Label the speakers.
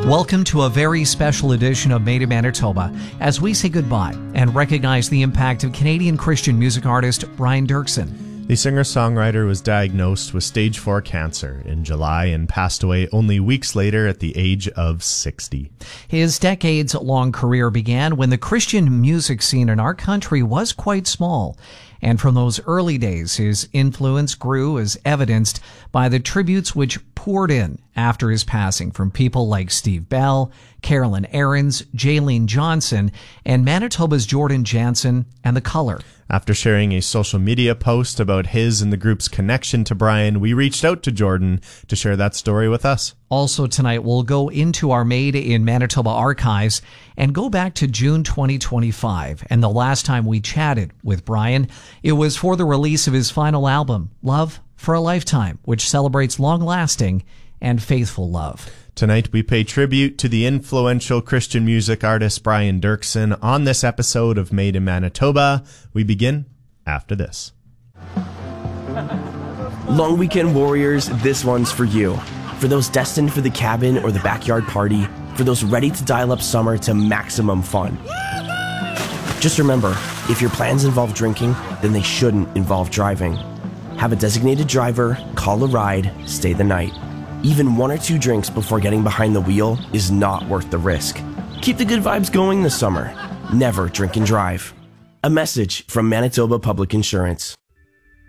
Speaker 1: Welcome to a very special edition of Made in Manitoba as we say goodbye and recognize the impact of Canadian Christian music artist Brian Doerksen.
Speaker 2: The singer-songwriter was diagnosed with stage 4 cancer in July and passed away only weeks later at the age of 60.
Speaker 1: His decades-long career began when the Christian music scene in our country was quite small. And from those early days, his influence grew as evidenced by the tributes which poured in after his passing from people like Steve Bell, Carolyn Aarons, Jaylene Johnson, and Manitoba's Jordan Jansen and The Color.
Speaker 2: After sharing a social media post about his and the group's connection to Brian, we reached out to Jordan to share that story with us.
Speaker 1: Also tonight, we'll go into our Made in Manitoba archives and go back to June 2025. And the last time we chatted with Brian, it was for the release of his final album, Love for a Lifetime, which celebrates long-lasting and faithful love.
Speaker 2: Tonight, we pay tribute to the influential Christian music artist Brian Doerksen on this episode of Made in Manitoba. We begin after this.
Speaker 3: Long weekend warriors, this one's for you. For those destined for the cabin or the backyard party, for those ready to dial up summer to maximum fun. Just remember, if your plans involve drinking, then they shouldn't involve driving. Have a designated driver, call a ride, stay the night. Even 1 or 2 drinks before getting behind the wheel is not worth the risk. Keep the good vibes going this summer. Never drink and drive. A message from Manitoba Public Insurance.